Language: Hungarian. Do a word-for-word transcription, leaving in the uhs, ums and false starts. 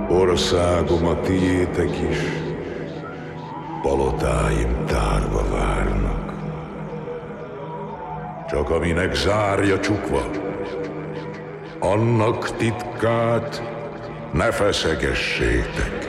Országom, a tiétek is, palotáim tárva várnak. Csak aminek zárja csukva, annak titkát ne feszegessétek.